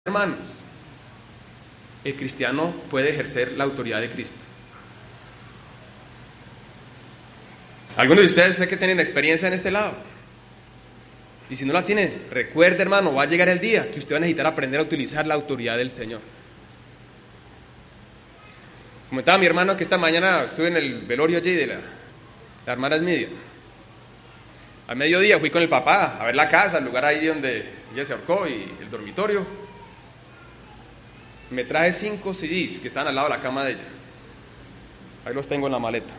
Hermanos, el cristiano puede ejercer la autoridad de Cristo. Algunos de ustedes sé que tienen experiencia en este lado. Y si no la tienen, recuerde, hermano, va a llegar el día que usted va a necesitar aprender a utilizar la autoridad del Señor. Comentaba mi hermano que esta mañana estuve en el velorio allí de la hermana Esmidia. Al mediodía fui con el papá a ver la casa, el lugar ahí donde ella se ahorcó y el dormitorio. Me traje 5 CDs que están al lado de la cama de ella. Ahí los tengo en la maleta.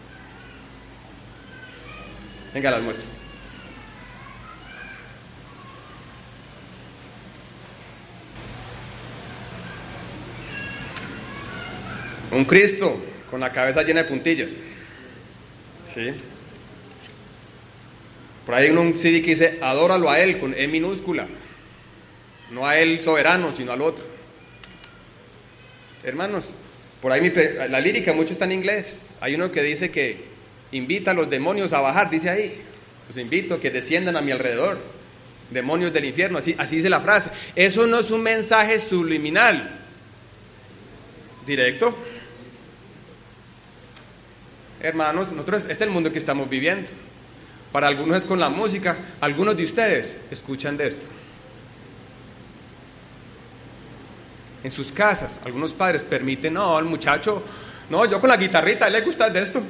Venga, las muestro. Un Cristo con la cabeza llena de puntillas. ¿Sí? Por ahí hay un CD que dice, adóralo a Él, con E minúscula. No a Él soberano, sino al otro. Hermanos, por ahí la lírica, mucho está en inglés. Hay uno que dice que invita a los demonios a bajar, dice ahí. Los invito a que desciendan a mi alrededor. Demonios del infierno, así dice la frase. Eso no es un mensaje subliminal. Directo. Hermanos, nosotros, este es el mundo que estamos viviendo. Para algunos es con la música. Algunos de ustedes escuchan de esto. En sus casas, algunos padres permiten, no, el muchacho, no, yo con la guitarrita, a él le gusta de esto.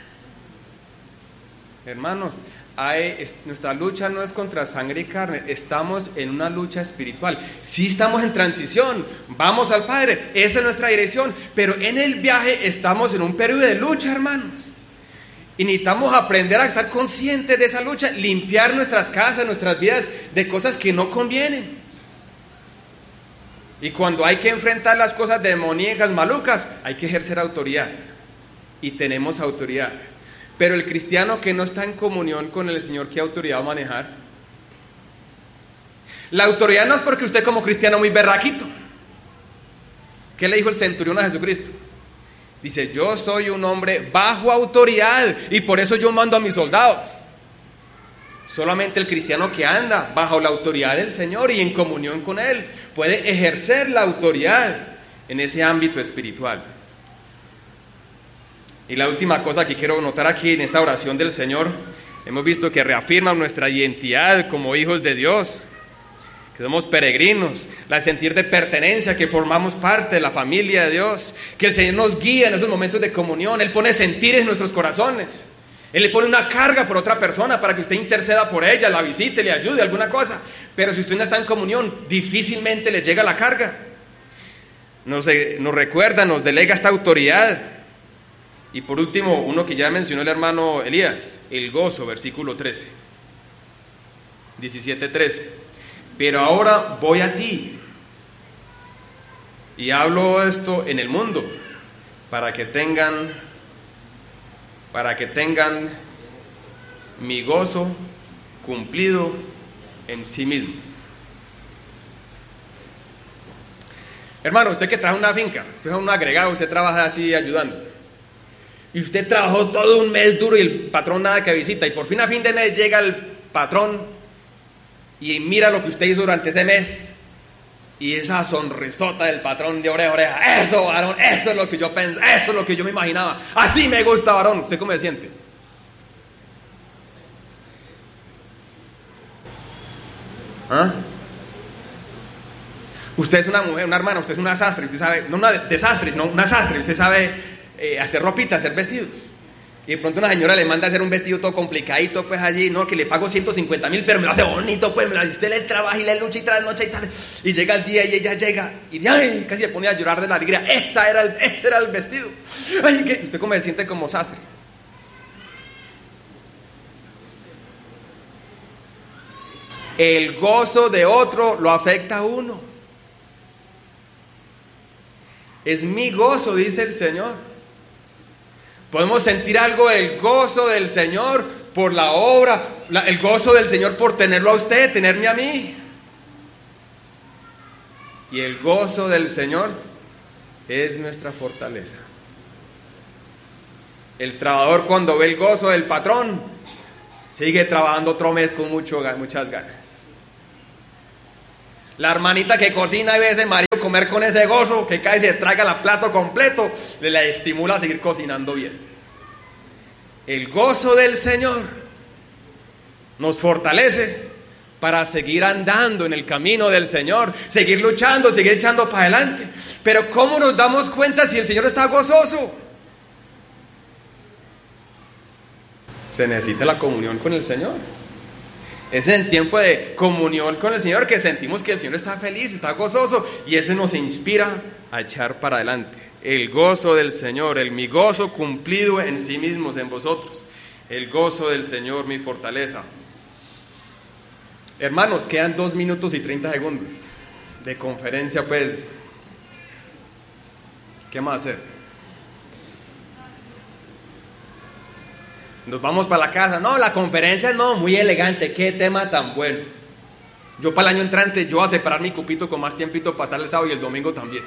Hermanos, nuestra lucha no es contra sangre y carne, estamos en una lucha espiritual. Sí estamos en transición, vamos al Padre, esa es nuestra dirección, pero en el viaje estamos en un periodo de lucha, hermanos. Y necesitamos aprender a estar conscientes de esa lucha, limpiar nuestras casas, nuestras vidas de cosas que no convienen. Y cuando hay que enfrentar las cosas demoníacas, malucas, hay que ejercer autoridad. Y tenemos autoridad. Pero el cristiano que no está en comunión con el Señor, ¿qué autoridad va a manejar? La autoridad no es porque usted como cristiano muy berraquito. ¿Qué le dijo el centurión a Jesucristo? Dice, yo soy un hombre bajo autoridad y por eso yo mando a mis soldados. Solamente el cristiano que anda bajo la autoridad del Señor y en comunión con Él puede ejercer la autoridad en ese ámbito espiritual. Y la última cosa que quiero notar aquí en esta oración del Señor, hemos visto que reafirma nuestra identidad como hijos de Dios, que somos peregrinos, la sentir de pertenencia, que formamos parte de la familia de Dios, que el Señor nos guía en esos momentos de comunión, Él pone sentires en nuestros corazones. Él le pone una carga por otra persona para que usted interceda por ella, la visite, le ayude, alguna cosa. Pero si usted no está en comunión, difícilmente le llega la carga. Nos recuerda, nos delega esta autoridad. Y por último, uno que ya mencionó el hermano Elías, el gozo, versículo 13. 17:13. Pero ahora voy a ti. Y hablo esto en el mundo, para que tengan mi gozo cumplido en sí mismos. Hermano, usted que trabaja en una finca, usted es un agregado, usted trabaja así ayudando. Y usted trabajó todo un mes duro y el patrón nada que visita. Y por fin a fin de mes llega el patrón y mira lo que usted hizo durante ese mes. Y esa sonrisota del patrón de oreja a oreja. Eso, varón, eso es lo que yo pensé, eso es lo que yo me imaginaba. Así me gusta, varón. ¿Usted cómo se siente? ¿Ah? Usted es una mujer, una hermana, usted es una sastre, usted sabe, no una desastre, no una sastre, usted sabe hacer ropita, hacer vestidos. Y de pronto una señora le manda a hacer un vestido todo complicadito, pues allí, no, que le pago 150,000, pero me lo hace bonito, pues, y usted le trabaja y le lucha y trasnocha y tal. Y llega el día y ella llega y ay, casi se pone a llorar de la alegría. Ese era el vestido. Ay, ¿qué? ¿Usted cómo se siente como sastre? El gozo de otro lo afecta a uno. Es mi gozo, dice el Señor. Podemos sentir algo del gozo del Señor por la obra, el gozo del Señor por tenerlo a usted, tenerme a mí. Y el gozo del Señor es nuestra fortaleza. El trabajador cuando ve el gozo del patrón, sigue trabajando otro mes con muchas ganas. La hermanita que cocina y ve a ese marido comer con ese gozo, que cae y se traga el plato completo, le estimula a seguir cocinando bien. El gozo del Señor nos fortalece para seguir andando en el camino del Señor, seguir luchando, seguir echando para adelante. Pero ¿cómo nos damos cuenta si el Señor está gozoso? Se necesita la comunión con el Señor. Es en tiempo de comunión con el Señor que sentimos que el Señor está feliz, está gozoso, y ese nos inspira a echar para adelante. El gozo del Señor, mi gozo cumplido en sí mismos, en vosotros. El gozo del Señor, mi fortaleza. Hermanos, quedan 2 minutos y 30 segundos de conferencia, pues. ¿Qué más hacer? Nos vamos para la casa. No, la conferencia no, muy elegante. Qué tema tan bueno. Yo para el año entrante, yo voy a separar mi cupito con más tiempito para estar el sábado y el domingo también.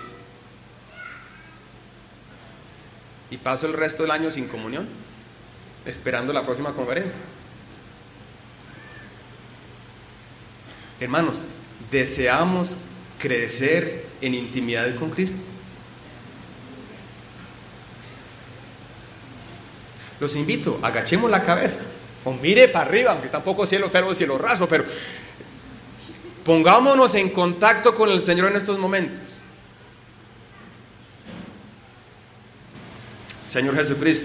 Y paso el resto del año sin comunión, esperando la próxima conferencia. Hermanos, deseamos crecer en intimidad con Cristo. Los invito, agachemos la cabeza, o mire para arriba, aunque está un poco cielo feo, cielo raso, pero pongámonos en contacto con el Señor en estos momentos. Señor Jesucristo,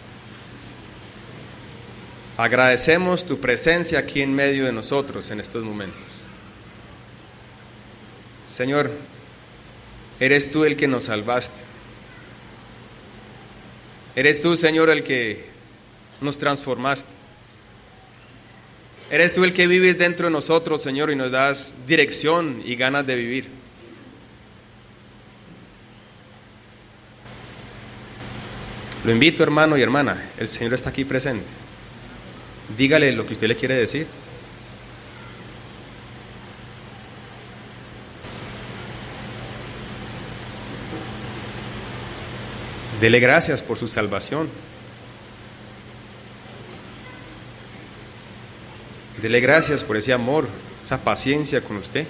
agradecemos tu presencia aquí en medio de nosotros en estos momentos. Señor, eres tú el que nos salvaste. Eres tú, Señor, el que nos transformaste. Eres tú el que vives dentro de nosotros, Señor, y nos das dirección y ganas de vivir. Lo invito, hermano y hermana, el Señor está aquí presente. Dígale lo que usted le quiere decir. Dele gracias por su salvación. Dele gracias por ese amor, esa paciencia con usted.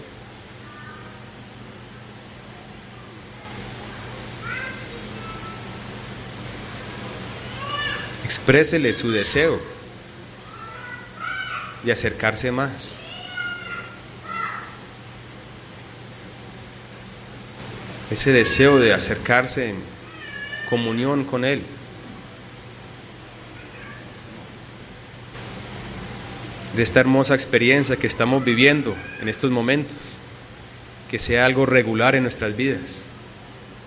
Exprésele su deseo de acercarse más. Ese deseo de acercarse en comunión con Él. De esta hermosa experiencia que estamos viviendo en estos momentos, que sea algo regular en nuestras vidas.